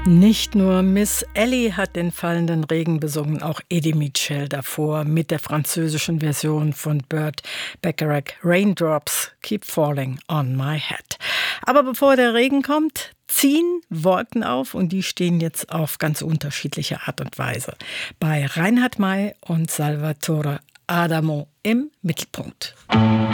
Nicht nur Miss Ellie hat den fallenden Regen besungen, auch Eddie Mitchell davor mit der französischen Version von Burt Bacharach, Raindrops Keep Falling on My Head. Aber bevor der Regen kommt, ziehen Wolken auf und die stehen jetzt auf ganz unterschiedliche Art und Weise. Bei Reinhard May und Salvatore Adamo im Mittelpunkt.